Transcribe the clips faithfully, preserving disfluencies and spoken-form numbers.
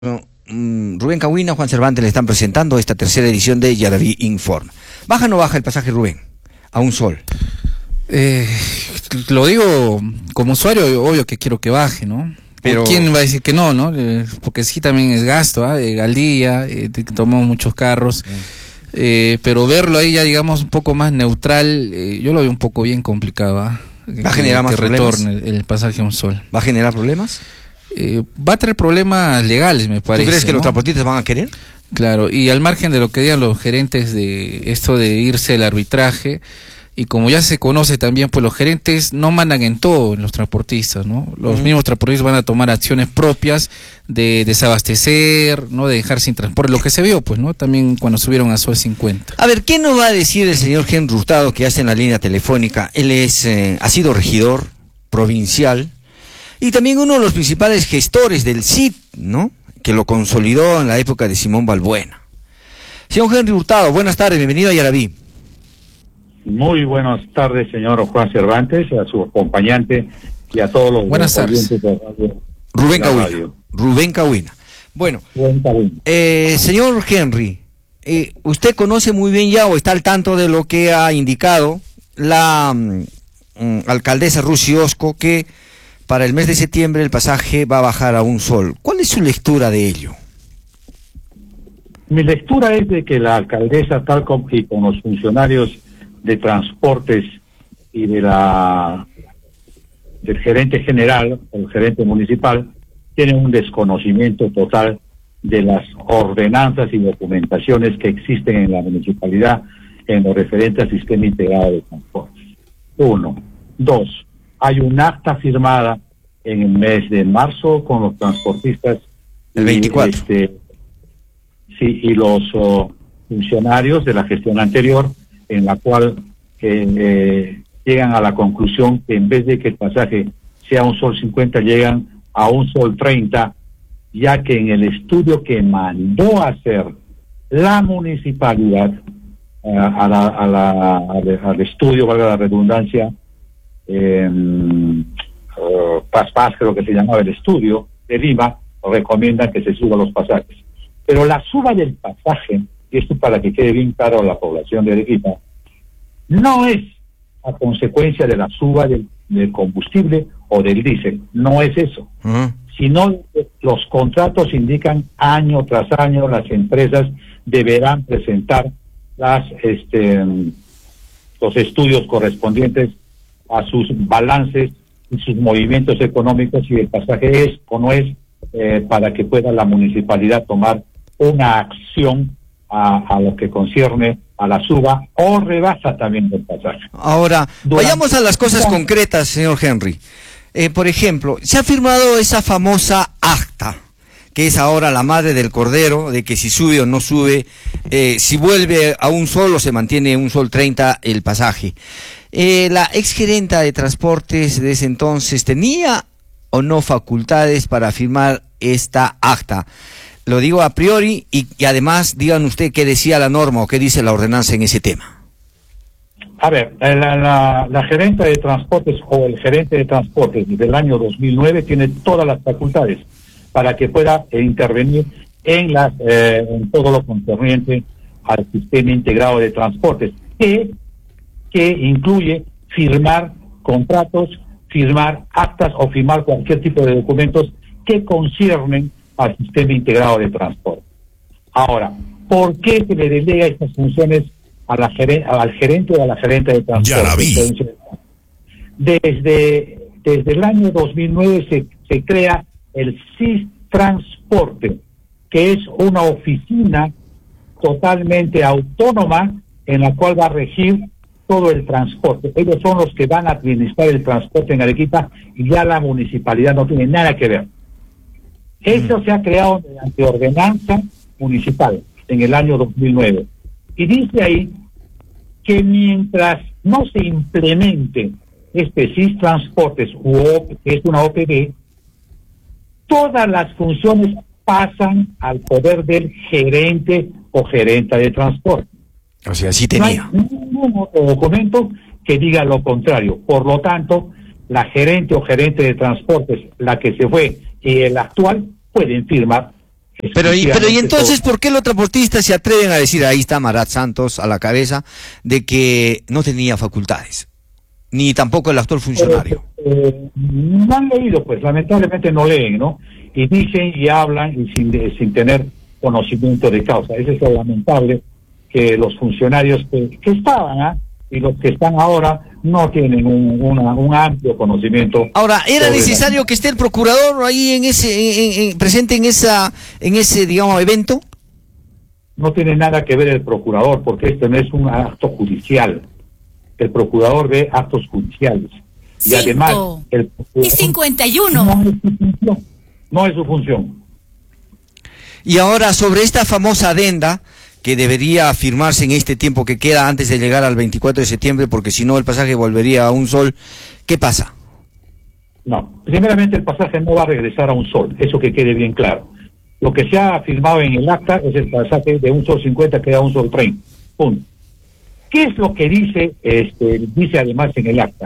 Rubén Cahuina, Juan Cervantes le están presentando esta tercera edición de Yaraví Informa. ¿Baja o no baja el pasaje, Rubén, a un sol? Eh, lo digo como usuario, obvio que quiero que baje, ¿no? Pero ¿quién va a decir que no, no? Eh, porque sí también es gasto, ¿eh? Al día, eh, tomamos muchos carros, eh, pero verlo ahí ya digamos un poco más neutral, eh, yo lo veo un poco bien complicado, ¿eh? ¿Va a generar más que problemas? retorne el, el pasaje a un sol. ¿Va a generar problemas? Eh, va a traer problemas legales, me parece. ¿Tú crees que ¿no? los transportistas van a querer? Claro, y al margen de lo que digan los gerentes de esto de irse al arbitraje, y como ya se conoce también, pues los gerentes no mandan en todo en los transportistas, ¿no? Los uh-huh. mismos transportistas van a tomar acciones propias de desabastecer, ¿no? De dejar sin transporte, lo que se vio, pues, ¿no? También cuando subieron a Sol cincuenta. A ver, ¿qué nos va a decir el señor Henry Hurtado, que hace en la línea telefónica? Él es, eh, ha sido regidor provincial y también uno de los principales gestores del C I D, ¿no? Que lo consolidó en la época de Simón Balbuena. Señor Henry Hurtado, buenas tardes, bienvenido a Yaraví. Muy buenas tardes, señor Juan Cervantes, a su acompañante y a todos los buenas tardes. De radio, Rubén Cahuina. Rubén Cahuina. Bueno, eh, señor Henry, eh, usted conoce muy bien ya o está al tanto de lo que ha indicado la mm, alcaldesa Rusi Osco, que para el mes de septiembre el pasaje va a bajar a un sol. ¿Cuál es su lectura de ello? Mi lectura es de que la alcaldesa, tal como y con los funcionarios de transportes y de la del gerente general, el gerente municipal, tienen un desconocimiento total de las ordenanzas y documentaciones que existen en la municipalidad en lo referente al sistema integrado de transportes. Uno. Dos. Hay un acta firmada en el mes de marzo con los transportistas. El veinticuatro. Y, este, sí, y los oh, funcionarios de la gestión anterior, en la cual eh, eh, llegan a la conclusión que en vez de que el pasaje sea un sol cincuenta, llegan a un sol treinta, ya que en el estudio que mandó a hacer la municipalidad eh, a la, a la, al, al estudio, valga la redundancia, eh, uh, Paz Paz creo que se llamaba el estudio de Lima, recomiendan que se suban los pasajes. Pero la suba del pasaje, y esto para que quede bien claro a la población de Arequipa, no es a consecuencia de la suba del, del combustible o del diésel, no es eso, uh-huh. sino los contratos indican año tras año las empresas deberán presentar las este los estudios correspondientes a sus balances y sus movimientos económicos, si el pasaje es o no es, eh, para que pueda la municipalidad tomar una acción a, a lo que concierne a la suba o rebaja también del pasaje. Ahora, Durante... vayamos a las cosas concretas, señor Henry. Eh, por ejemplo, se ha firmado esa famosa acta, que es ahora la madre del cordero, de que si sube o no sube, eh, si vuelve a un sol o se mantiene un sol treinta el pasaje. Eh, la exgerenta de transportes de ese entonces, ¿tenía o no facultades para firmar esta acta? Lo digo a priori y, y además digan usted qué decía la norma o qué dice la ordenanza en ese tema. A ver, la, la, la gerente de transportes o el gerente de transportes del año dos mil nueve tiene todas las facultades para que pueda eh, intervenir en, las, eh, en todo lo concerniente al sistema integrado de transportes, que, que incluye firmar contratos, firmar actas o firmar cualquier tipo de documentos que conciernen al sistema integrado de transporte. Ahora, ¿por qué se le delega estas funciones a la geren- al gerente o a la gerente de transporte? Desde, desde el año dos mil nueve se, se crea el S I S Transporte, que es una oficina totalmente autónoma en la cual va a regir todo el transporte. Ellos son los que van a administrar el transporte en Arequipa y ya la municipalidad no tiene nada que ver. Esto mm. se ha creado mediante ordenanza municipal en el año dos mil nueve. Y dice ahí que mientras no se implemente este S I S Transportes, que es una O P B, todas las funciones pasan al poder del gerente o gerenta de transporte. O sea, sí tenía. No hay ningún otro documento que diga lo contrario. Por lo tanto, la gerente o gerente de transportes, la que se fue y el actual, pueden firmar Pero y, pero y entonces, ¿por qué los transportistas se atreven a decir, ahí está Marat Santos a la cabeza, de que no tenía facultades? Ni tampoco el actual funcionario. Pero, eh, no han leído, pues, lamentablemente no leen, ¿no? Y dicen y hablan y sin, de, sin tener conocimiento de causa. Eso es lo lamentable, que los funcionarios que, que estaban, ¿ah? y los que están ahora no tienen un, una, un amplio conocimiento. Ahora, ¿era necesario la... que esté el procurador ahí en ese en, en, presente en esa en ese digamos evento? No tiene nada que ver el procurador, porque esto no es un acto judicial. El procurador ve actos judiciales. Cinco. Y además el y cincuenta y uno no es su función. No es su función. Y ahora, sobre esta famosa adenda que debería firmarse en este tiempo que queda antes de llegar al veinticuatro de septiembre, porque si no el pasaje volvería a un sol, ¿qué pasa? No, primeramente el pasaje no va a regresar a un sol, eso que quede bien claro. Lo que se ha firmado en el acta es el pasaje de un sol cincuenta que da un sol treinta. Punto. ¿Qué es lo que dice, este, dice además en el acta?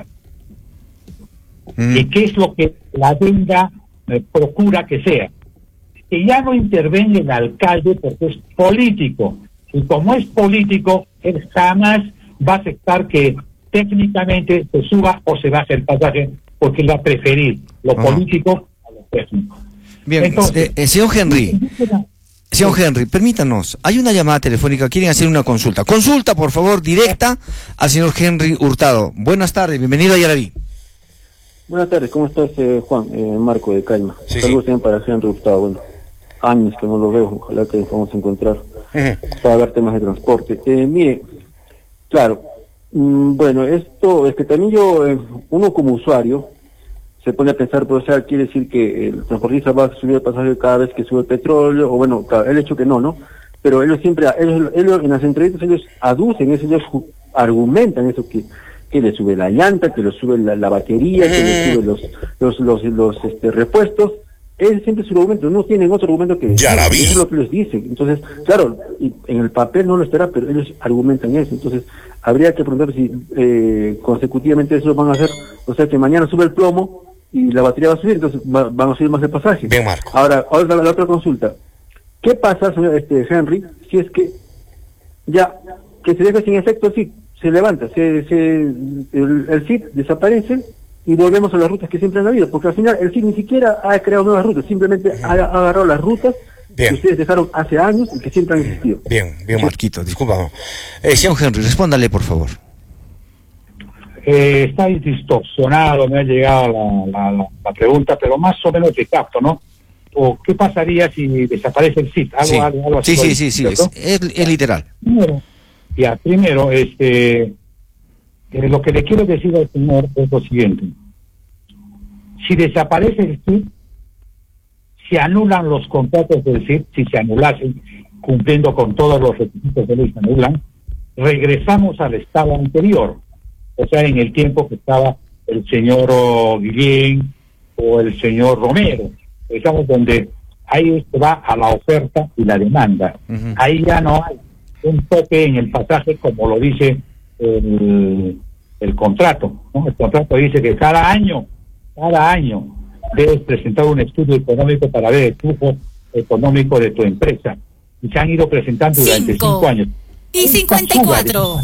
Mm. ¿Y qué es lo que la adenda eh, procura que sea? Que ya no intervenga el alcalde porque es político. Y como es político, él jamás va a aceptar que técnicamente se suba o se baje el pasaje, porque él va a preferir lo uh-huh. político a lo técnico. Bien, Entonces, eh, eh, señor Henry, señor Henry, permítanos, hay una llamada telefónica, quieren hacer una consulta. Consulta, por favor, directa al señor Henry Hurtado. Buenas tardes, bienvenido a Yaraví. Buenas tardes, ¿cómo estás, eh, Juan? Eh, Marco de Caima. Sí, Saludos sí. también para Henry Hurtado. Bueno, años que no lo veo, ojalá que nos vamos a encontrar uh-huh. para hablar temas de transporte. Eh, mire, claro, mmm, bueno, esto es que también yo, eh, uno como usuario, se pone a pensar, pero o sea, quiere decir que el transportista va a subir el pasaje cada vez que sube el petróleo, o bueno, claro, el hecho que no, ¿no? Pero ellos siempre, ellos, ellos en las entrevistas ellos aducen eso, ellos argumentan eso, que que le sube la llanta, que le sube la, la batería, que le sube los los los, los este, repuestos. Ese siempre es su argumento, no tienen otro argumento que decir, eso es lo que les dicen. Entonces, claro, y en el papel no lo estará, pero ellos argumentan eso. Entonces, habría que preguntar si eh, consecutivamente eso lo van a hacer, o sea, que mañana sube el plomo y la batería va a subir, entonces va, van a subir más el pasaje. Bien, Marco. Ahora, ahora la, la otra consulta. ¿Qué pasa, señor este, Henry, si es que ya, que se deja sin efecto sí? Se levanta, se, se, el, el C I D desaparece y volvemos a las rutas que siempre han habido, porque al final el C I D ni siquiera ha creado nuevas rutas, simplemente ha, ha agarrado las rutas bien. que ustedes dejaron hace años y que siempre han existido. Bien, bien, Marquito, disculpa. Eh, señor Henry, respóndale, por favor. Eh, está distorsionado, me ha llegado la, la, la, la pregunta, pero más o menos te capto, ¿no? ¿O qué pasaría si desaparece el C I D? Algo, sí. algo, algo así. Sí, sí, sí, sí, es, es, es literal. Primero, ya, primero, este, eh, lo que le quiero decir al señor es lo siguiente. Si desaparece el C I D, se anulan los contratos del C I D, si se anulasen, cumpliendo con todos los requisitos de ley, se anulan, regresamos al estado anterior, o sea, en el tiempo que estaba el señor Guillén o el señor Romero, estamos donde ahí va a la oferta y la demanda. Uh-huh. Ahí ya no hay un tope en el pasaje, como lo dice el, el contrato, ¿no? El contrato dice que cada año, cada año debes presentar un estudio económico para ver el flujo económico de tu empresa. Y se han ido presentando durante cinco, cinco años. Y cincuenta y cuatro.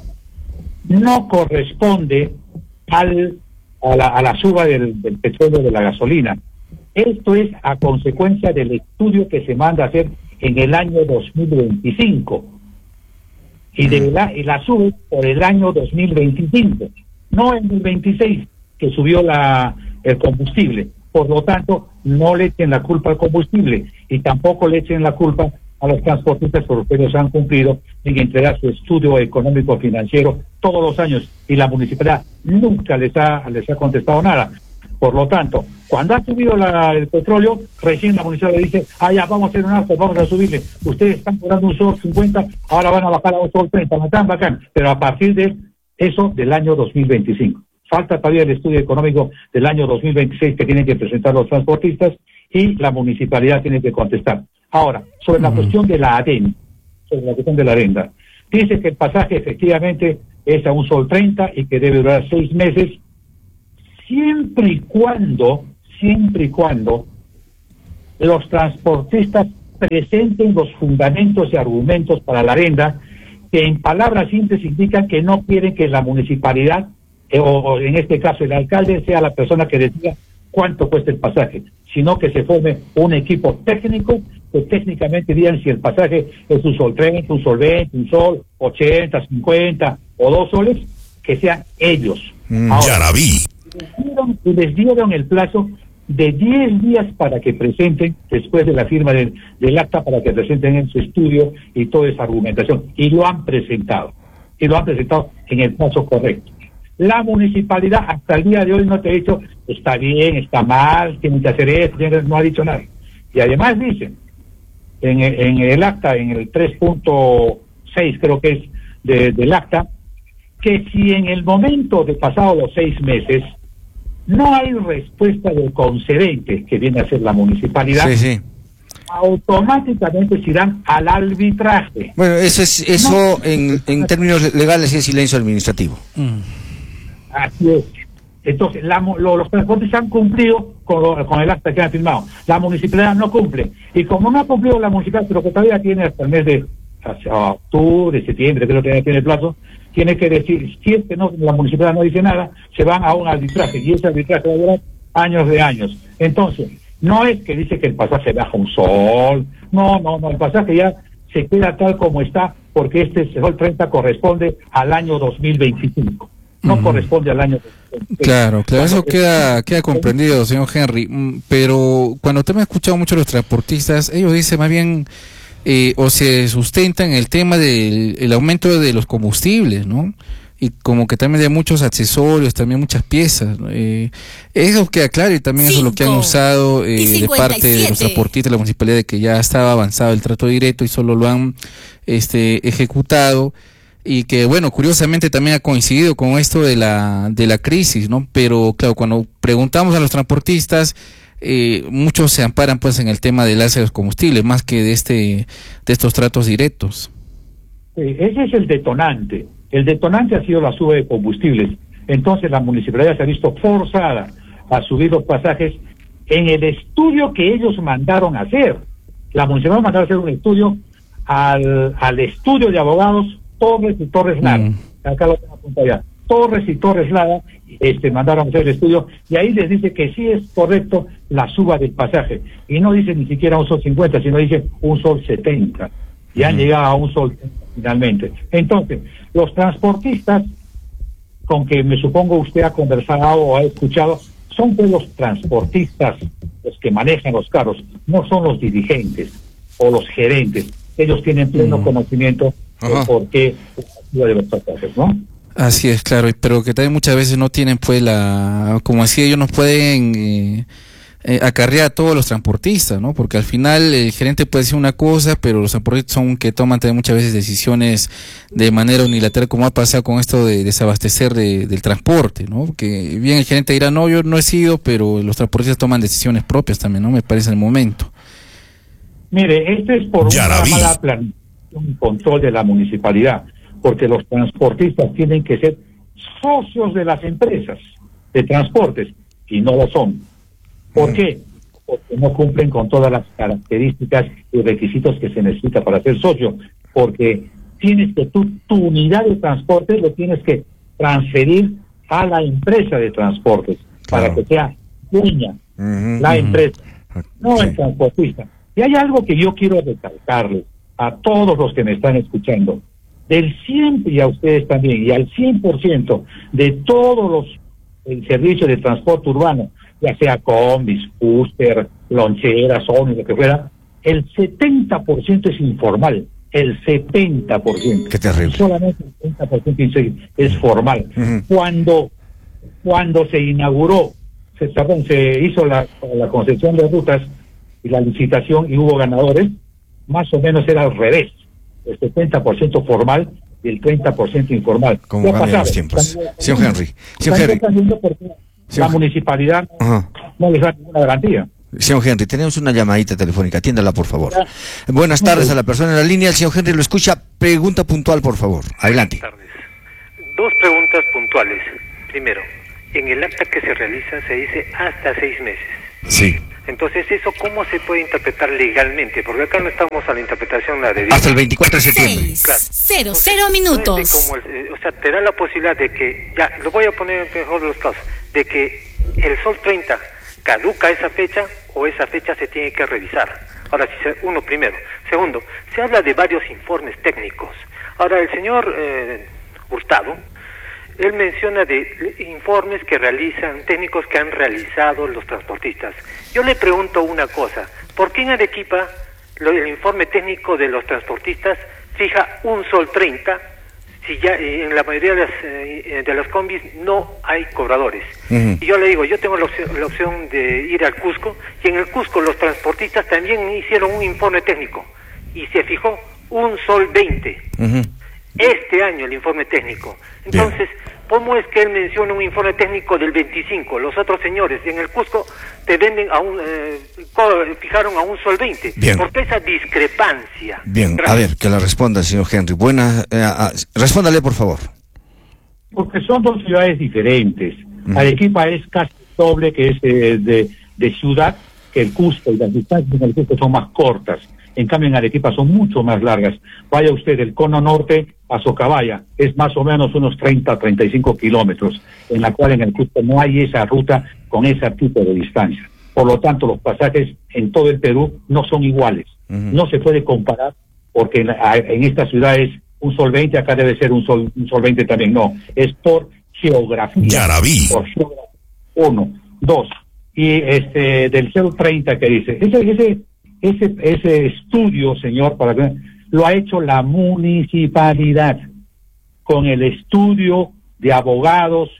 No corresponde al a la, a la suba del, del petróleo, de la gasolina. Esto es a consecuencia del estudio que se manda a hacer en el año dos mil veinticinco. Y, de la, y la sube por el año dos mil veinticinco, no en el veintiséis, que subió la el combustible. Por lo tanto, no le echen la culpa al combustible y tampoco le echen la culpa a los transportistas, porque ellos han cumplido en entregar su estudio económico financiero todos los años y la municipalidad nunca les ha les ha contestado nada. Por lo tanto, cuando ha subido la, el petróleo, recién la municipalidad le dice, ah, ya, vamos a hacer un acto, vamos a subirle. Ustedes están cobrando un sol cincuenta, ahora van a bajar a un sol treinta, bacán, bacán. Pero a partir de eso, del año dos mil veinticinco. Falta todavía el estudio económico del año dos mil veintiséis que tienen que presentar los transportistas y la municipalidad tiene que contestar. Ahora, sobre la uh-huh. cuestión de la adenda, sobre la cuestión de la adenda, dice que el pasaje efectivamente es a un sol treinta y que debe durar seis meses, siempre y cuando, siempre y cuando los transportistas presenten los fundamentos y argumentos para la arenda, que en palabras simples indican que no quieren que la municipalidad, eh, o en este caso el alcalde, sea la persona que decida cuánto cuesta el pasaje, sino que se forme un equipo técnico que técnicamente digan si el pasaje es un sol treinta, un sol veinte, un sol ochenta, cincuenta o dos soles, que sean ellos. Mm, Ahora, ya la vi. les dieron, les dieron el plazo de diez días para que presenten, después de la firma del, del acta, para que presenten en su estudio y toda esa argumentación. Y lo han presentado. Y lo han presentado en el plazo correcto. La municipalidad hasta el día de hoy no te ha dicho, está bien, está mal, tienen que hacer esto, no ha dicho nada. Y además dicen, en, en el acta, en el tres punto seis creo que es de, del acta, que si en el momento de pasados los seis meses no hay respuesta del concedente, que viene a ser la municipalidad, Sí, sí. automáticamente se irán al arbitraje. Bueno, eso es eso No. en, en términos legales es silencio administrativo. Así es. Entonces, la, lo, los transportes han cumplido con, lo, con el acta que han firmado. La municipalidad no cumple. Y como no ha cumplido la municipalidad, pero que todavía tiene hasta el mes de hacia octubre, septiembre, creo que tiene plazo, tiene que decir, si es que no, la municipalidad no dice nada, se van a un arbitraje. Y ese arbitraje va a durar años de años. Entonces, no es que dice que el pasaje baja un sol. No, no, no. El pasaje ya se queda tal como está, porque este sol treinta corresponde al año dos mil veinticinco. No uh-huh. corresponde al año dos mil veinticinco. Claro, claro, eso queda queda comprendido, señor Henry. Pero cuando usted me ha escuchado mucho a los transportistas, ellos dicen más bien, eh, o se sustentan en el tema del el aumento de los combustibles, ¿no? Y como que también de muchos accesorios, también muchas piezas, ¿no? Eh, eso queda claro, y también Cinco. Eso es lo que han usado eh, de parte de los transportistas, la municipalidad, de que ya estaba avanzado el trato directo y solo lo han este ejecutado, y que bueno, curiosamente también ha coincidido con esto de la de la crisis, ¿no? Pero claro, cuando preguntamos a los transportistas, eh, muchos se amparan pues en el tema del alza de los combustibles, más que de este de estos tratos directos. Sí, ese es el detonante. El detonante ha sido la suba de combustibles. Entonces la municipalidad se ha visto forzada a subir los pasajes en el estudio que ellos mandaron a hacer. La municipalidad mandó a hacer un estudio al, al estudio de abogados Torres y Torres Lara. Mm. Acá lo tengo apuntado ya. Torres y Torres Lara este, mandaron a hacer el estudio, y ahí les dice que sí es correcto la suba del pasaje. Y no dice ni siquiera un sol cincuenta, sino dice un sol setenta. Y han mm. llegado a un sol finalmente. Entonces, los transportistas, con que me supongo usted ha conversado o ha escuchado, son pues los transportistas los que manejan los carros, no son los dirigentes o los gerentes. Ellos tienen pleno mm. conocimiento de por qué de los pasajes, ¿no? Así es, claro, pero que también muchas veces no tienen pues la, como así ellos no pueden eh, eh, acarrear a todos los transportistas, ¿no? Porque al final el gerente puede decir una cosa, pero los transportistas son que toman también muchas veces decisiones de manera unilateral, como ha pasado con esto de desabastecer de, del transporte, ¿no? Que bien el gerente dirá, no, yo no he sido, pero los transportistas toman decisiones propias también, ¿no? Me parece en el momento. Mire, este es por ya una mala planificación y control de la municipalidad, porque los transportistas tienen que ser socios de las empresas de transportes, y no lo son. ¿Por qué? Porque no cumplen con todas las características y requisitos que se necesita para ser socio, porque tienes que tú, tu unidad de transporte lo tienes que transferir a la empresa de transportes, claro, para que sea dueña uh-huh, la uh-huh. empresa, no sí. el transportista. Y hay algo que yo quiero recalcarles a todos los que me están escuchando, del cien, y a ustedes también, y al cien por ciento de todos los el servicio de transporte urbano, ya sea combis, booster, loncheras, ómnibus, lo que fuera, el setenta por ciento es informal, el setenta por ciento. Qué terrible. Solamente el treinta por ciento es formal. Uh-huh. Cuando cuando se inauguró, se, perdón, se hizo la, la concesión de rutas y la licitación y hubo ganadores, más o menos era al revés, el setenta por ciento formal y el treinta por ciento informal. ¿Cómo cambian los tiempos? Señor Henry, señor Henry. La municipalidad uh-huh. no les da ninguna garantía. Señor Henry, tenemos una llamadita telefónica, atiéndala por favor. Ya. Buenas tardes a la persona en la línea, el señor Henry lo escucha, pregunta puntual por favor, adelante. Buenas tardes. Dos preguntas puntuales. Primero, en el acta que se realiza se dice hasta seis meses. Sí. Entonces, ¿eso cómo se puede interpretar legalmente? Porque acá no estamos a la interpretación la de... Hasta el veinticuatro de septiembre. seis, Claro. cero, cero minutos. No es de como el- eh, o sea, te da la posibilidad de que, ya, lo voy a poner en mejor de los casos, de que el Sol treinta caduca esa fecha o esa fecha se tiene que revisar. Ahora, si se, uno primero. Segundo, se habla de varios informes técnicos. Ahora, el señor eh, Hurtado, él menciona de informes que realizan, técnicos que han realizado los transportistas. Yo le pregunto una cosa, ¿por qué en Arequipa lo, el informe técnico de los transportistas fija un sol treinta si ya eh, en la mayoría de las, eh, de las combis no hay cobradores? Ujú. Y yo le digo, yo tengo la opción, la opción de ir al Cusco, y en el Cusco los transportistas también hicieron un informe técnico y se fijó un sol veinte. Ujú. Este año el informe técnico. Entonces, ¿cómo es que él menciona un informe técnico del veinticinco? Los otros señores en el Cusco te venden a un, eh, co- fijaron a un sol veinte. Bien. ¿Por qué esa discrepancia? Bien, a Gracias. ver, que la responda el señor Henry. Buena, eh, ah, respóndale, por favor. Porque son dos ciudades diferentes. Mm. Arequipa es casi doble que es eh, de, de ciudad que el Cusco, y las distancias en el Cusco son más cortas. En cambio, en Arequipa son mucho más largas. Vaya usted del cono norte a Socabaya, es más o menos unos treinta, treinta y cinco kilómetros, en la cual en el Cusco no hay esa ruta con ese tipo de distancia. Por lo tanto, los pasajes en todo el Perú no son iguales. Ujú. No se puede comparar porque en, la- en esta ciudad es un sol veinte, acá debe ser un sol, un sol veinte también. No, es por geografía. Yarabí. Por geografía. Uno. Dos. Y este del cero treinta que dice, ese, ese, ese, ese estudio, señor, para que lo ha hecho la municipalidad con el estudio de abogados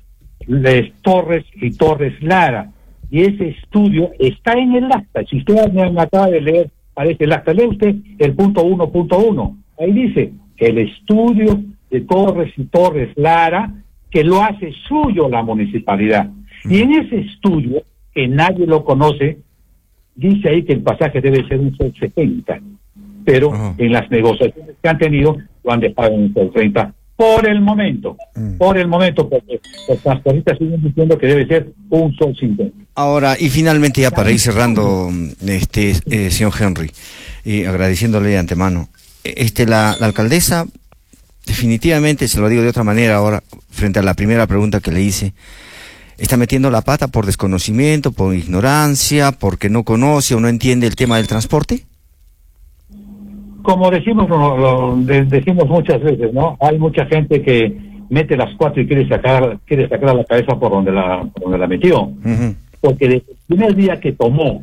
de Torres y Torres Lara. Y ese estudio está en el acta. Si usted me, me acaba de leer, parece el acta, lee usted el punto uno punto uno. Ahí dice, el estudio de Torres y Torres Lara, que lo hace suyo la municipalidad. Y en ese estudio, que nadie lo conoce, dice ahí que el pasaje debe ser un sol setenta. Pero Ajá. en las negociaciones que han tenido, lo han dejado en un sol treinta. Por el momento, Mm. por el momento, porque los transportistas siguen diciendo que debe ser un sol cincuenta. Ahora, y finalmente ya para ir cerrando, este eh, señor Henry, y agradeciéndole de antemano, este la, la alcaldesa, definitivamente, se lo digo de otra manera ahora, frente a la primera pregunta que le hice, está metiendo la pata por desconocimiento, por ignorancia, porque no conoce o no entiende el tema del transporte. Como decimos lo- lo- de- decimos muchas veces, ¿no? Hay mucha gente que mete las cuatro y quiere sacar quiere sacar la cabeza por donde la por donde la metió, Ujú. porque desde el primer día que tomó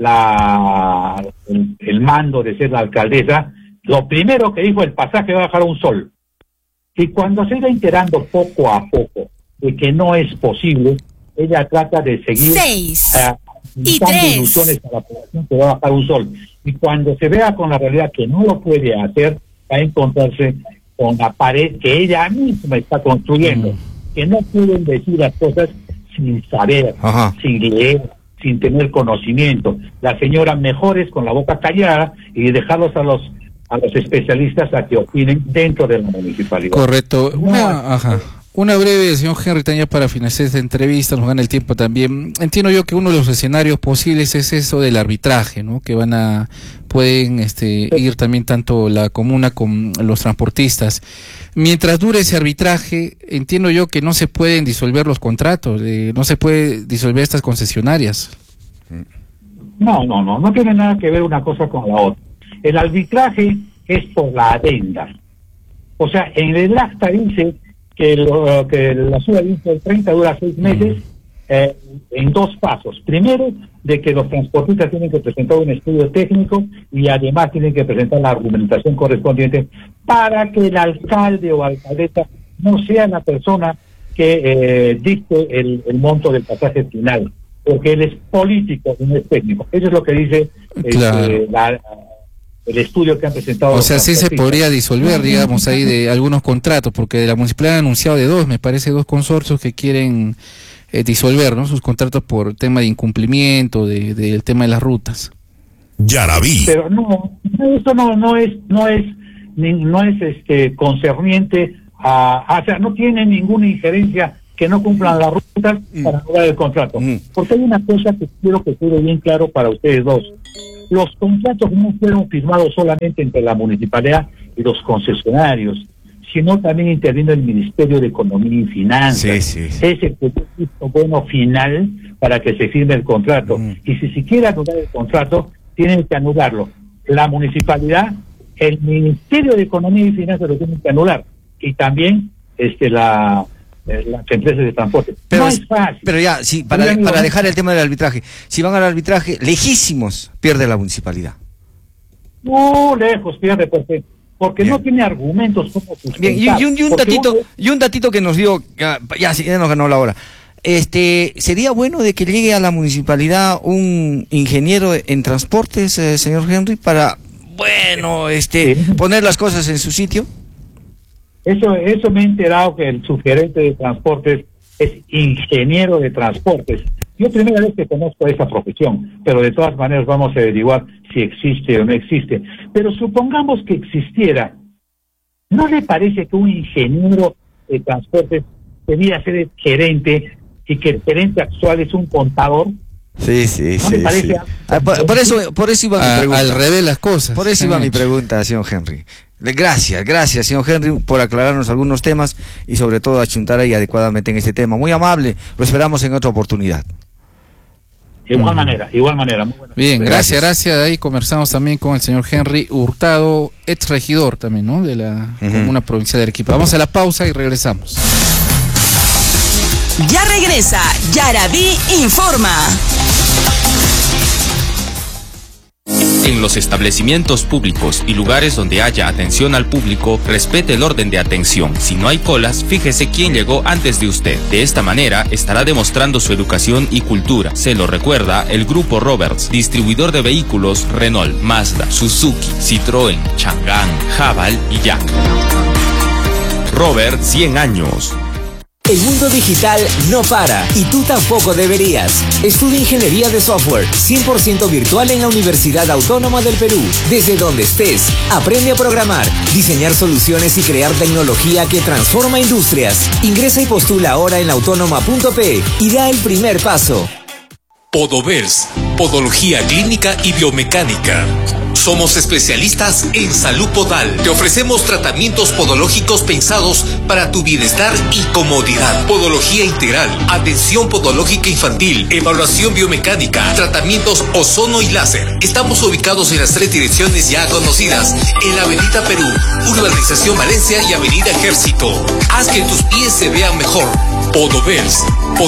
la el, el mando de ser la alcaldesa, lo primero que dijo, el pasaje va a bajar a un sol. Y cuando se va enterando poco a poco de que no es posible, ella trata de seguir Seis. eh, Y dando tres. ilusiones a la población que va a bajar un sol. Y cuando se vea con la realidad que no lo puede hacer, va a encontrarse con la pared que ella misma está construyendo, que no pueden decir las cosas sin saber, Ajá. sin leer, sin tener conocimiento. La señora mejor es con la boca callada y dejarlos a los a los especialistas a que opinen dentro de la municipalidad. Correcto. No, Una, ajá. Una breve, señor Henry, también para finalizar esta entrevista, nos gana el tiempo también. Entiendo yo que uno de los escenarios posibles es eso del arbitraje, ¿no? Que van a, pueden este, ir también tanto la comuna con los transportistas. Mientras dure ese arbitraje, entiendo yo que no se pueden disolver los contratos, eh, no se puede disolver estas concesionarias. No, no, no, no tiene nada que ver una cosa con la otra. El arbitraje es por la adenda. O sea, en el acta dice que, lo, que la ciudad del treinta dura seis meses eh, en dos pasos. Primero, de que los transportistas tienen que presentar un estudio técnico y además tienen que presentar la argumentación correspondiente para que el alcalde o alcaldesa no sea la persona que eh, dicte el, el monto del pasaje final, porque él es político y no es técnico. Eso es lo que dice este, Claro. la, el estudio que han presentado. O los sea, sí se transportistas. podría disolver, digamos, ahí de algunos contratos, porque de la municipalidad han anunciado de dos, me parece, dos consorcios que quieren eh, disolver, ¿no? Sus contratos por tema de incumplimiento, de, del tema de las rutas. Yarabí. Pero no, eso no, no es, no es, ni- no es este concerniente a, a- o sea, no tiene ninguna injerencia que no cumplan las rutas mm. para anular el contrato. Mm. Porque hay una cosa que quiero que quede bien claro para ustedes dos. Los contratos no fueron firmados solamente entre la municipalidad y los concesionarios, sino también intervino el Ministerio de Economía y Finanzas. Sí, sí, sí. Es el que visto bueno final para que se firme el contrato. Mm. Y si se quiere anular el contrato, tienen que anularlo la municipalidad, el Ministerio de Economía y Finanzas lo tienen que anular, y también este la las empresas de transporte. Pero, no es fácil. Pero ya, sí, para, de, para dejar el tema del arbitraje, si van al arbitraje, lejísimos pierde la municipalidad. No, lejos pierde, porque, porque no tiene argumentos como Bien, y, y, un, y, un datito, uno... y un datito que nos dio, ya, ya, ya nos ganó la hora. Este, ¿sería bueno de que llegue a la municipalidad un ingeniero en transportes, eh, señor Henry, para, bueno, este, sí. poner las cosas en su sitio? Eso, eso me he enterado que el subgerente de transportes es ingeniero de transportes. Yo primera vez que conozco esa profesión, pero de todas maneras vamos a averiguar si existe o no existe. Pero supongamos que existiera, ¿no le parece que un ingeniero de transportes debía ser el gerente y que el gerente actual es un contador? Sí, sí, ¿No sí. le parece sí. Ah, por, por eso, por eso iba a, mi pregunta. Al revés las cosas. Por eso iba mi pregunta, señor Henry. Gracias, gracias, señor Henry, por aclararnos algunos temas y sobre todo achuntar ahí adecuadamente en este tema. Muy amable, lo esperamos en otra oportunidad. De igual mm. manera, igual manera. Muy Bien, gracias, gracias. Ahí conversamos también con el señor Henry Hurtado, ex regidor también, ¿no? De la uh-huh. Comuna Provincial de Arequipa. Vamos a la pausa y regresamos. Ya regresa, Yaraví informa. En los establecimientos públicos y lugares donde haya atención al público, respete el orden de atención. Si no hay colas, fíjese quién llegó antes de usted. De esta manera, estará demostrando su educación y cultura. Se lo recuerda el Grupo Roberts, distribuidor de vehículos Renault, Mazda, Suzuki, Citroën, Chang'an, Haval y Jack. Robert, cien años. El mundo digital no para y tú tampoco deberías. Estudia Ingeniería de Software cien por ciento virtual en la Universidad Autónoma del Perú. Desde donde estés, aprende a programar, diseñar soluciones y crear tecnología que transforma industrias. Ingresa y postula ahora en autónoma punto pe y da el primer paso. Podovers, Podología Clínica y Biomecánica. Somos especialistas en salud podal. Te ofrecemos tratamientos podológicos pensados para tu bienestar y comodidad. Podología integral, atención podológica infantil, evaluación biomecánica, tratamientos ozono y láser. Estamos ubicados en las tres direcciones ya conocidas, en la Avenida Perú, Urbanización Valencia y Avenida Ejército. Haz que tus pies se vean mejor. Podovers, Podología